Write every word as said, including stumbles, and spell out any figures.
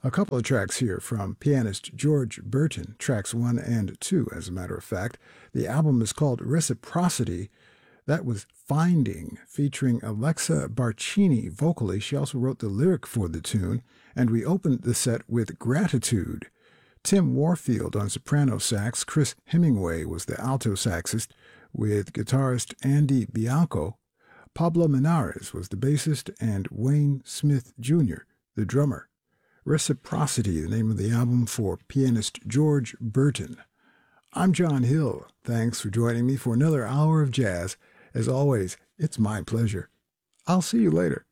A couple of tracks here from pianist George Burton, tracks one and two, as a matter of fact. The album is called Reciprocity. That was Finding, featuring Alexa Barcini vocally. She also wrote the lyric for the tune, and we opened the set with Gratitude. Tim Warfield on soprano sax, Chris Hemingway was the alto saxist, with guitarist Andy Bianco. Pablo Minares was the bassist, and Wayne Smith Junior, the drummer. Reciprocity, the name of the album for pianist George Burton. I'm John Hill. Thanks for joining me for another hour of jazz. As always, it's my pleasure. I'll see you later.